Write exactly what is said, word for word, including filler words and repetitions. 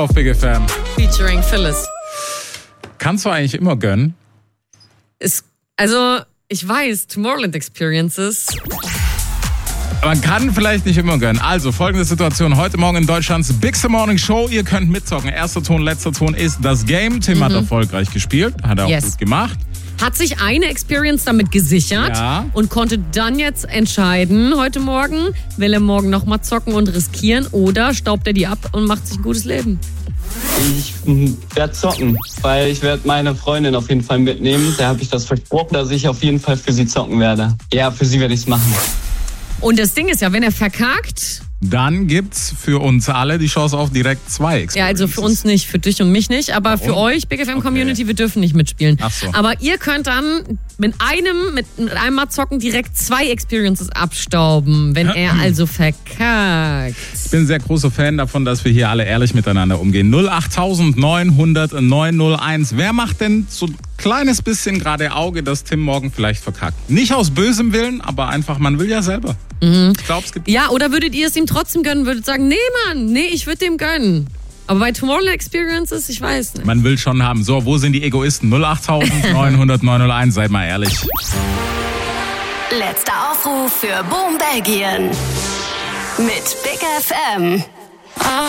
auf Big F M. Featuring Phyllis. Kannst du eigentlich immer gönnen? Ist, also, ich weiß, Tomorrowland Experiences. Man kann vielleicht nicht immer gönnen. Also, folgende Situation. Heute Morgen in Deutschlands Bigste Morning Show. Ihr könnt mitzocken. Erster Ton, letzter Ton ist das Game. Tim mhm. hat erfolgreich gespielt. Hat er auch yes. gut gemacht. Hat sich eine Experience damit gesichert ja. und konnte dann jetzt entscheiden, heute Morgen, will er morgen nochmal zocken und riskieren oder staubt er die ab und macht sich ein gutes Leben? Ich werde zocken, weil ich werde meine Freundin auf jeden Fall mitnehmen. Da habe ich das versprochen, dass ich auf jeden Fall für sie zocken werde. Ja, für sie werde ich es machen. Und das Ding ist ja, wenn er verkackt... Dann gibt's für uns alle die Chance auf direkt zwei Experiences. Ja, also für uns nicht, für dich und mich nicht, aber Warum? für euch, Big F M Community, okay. wir dürfen nicht mitspielen. Ach so. Aber ihr könnt dann mit einem, mit, mit einem Mal zocken direkt zwei Experiences abstauben, wenn ja. er also verkackt. Ich bin ein sehr großer Fan davon, dass wir hier alle ehrlich miteinander umgehen. null acht neun null null neun null eins. Wer macht denn so ein kleines bisschen gerade Auge, dass Tim morgen vielleicht verkackt? Nicht aus bösem Willen, aber einfach, man will ja selber. Mhm. Ich glaube, es gibt... Ja, oder würdet ihr es ihm trotzdem gönnen? Würdet sagen, nee, Mann, nee, ich würde dem gönnen. Aber bei Tomorrowland Experiences, ich weiß nicht. Man will schon haben. So, wo sind die Egoisten? null acht neun null null neun null eins, seid mal ehrlich. Letzter Aufruf für Boom Belgien. Mit Big F M.